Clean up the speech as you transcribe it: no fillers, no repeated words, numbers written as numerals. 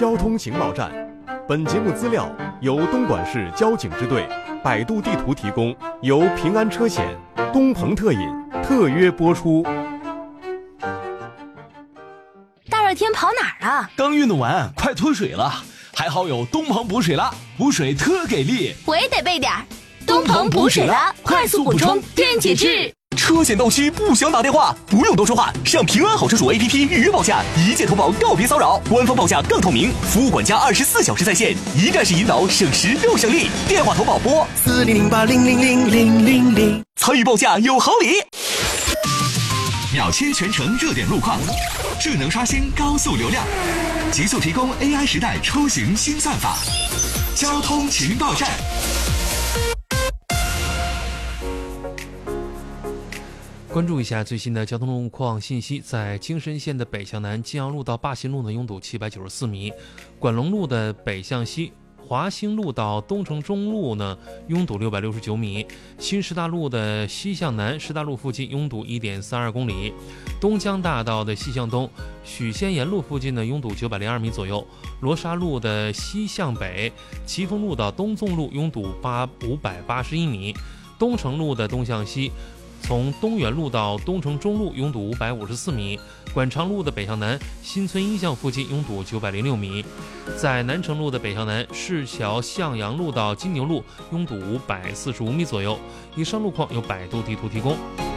交通情报站。本节目资料由东莞市交警支队、百度地图提供，由平安车险、东鹏特饮特约播出。 大热天跑哪儿啊？ 刚运动完，快脱水了。还好有东鹏补水了，补水特给力。 我也得备点儿。东鹏补水了，快速补充电解质。 车险到期不想打电话，不用多说话，上平安好车主 APP 预约报价，一键投保，告别骚扰，官方报价更透明，服务管家24小时在线，一站式引导，省时又省力。电话投保拨4008000000，参与报价有好礼。 秒切全程热点路况，智能刷新高速流量，极速提供 AI 时代出行新算法。交通情报站。 关注一下最新的交通路况信息，在京深线的北向南金阳路到灞新路呢拥堵794米，管龙路的北向西华兴路到东城中路呢拥堵669米，新师大路的西向南师大路附近拥堵 1.32 公里，东江大道的西向东许仙沿路附近呢拥堵902米左右，罗沙路的西向北奇峰路到东纵路拥堵581米，东城路的东向西从东园路到东城中路拥堵554米，管长路的北向南新村一巷附近拥堵906米，在南城路的北向南市桥向阳路到金牛路拥堵545米左右。以上路况由百度地图提供。